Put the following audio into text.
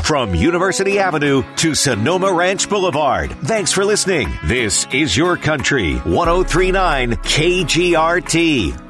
From University Avenue to Sonoma Ranch Boulevard. Thanks for listening. This is Your Country 103.9 KGRT.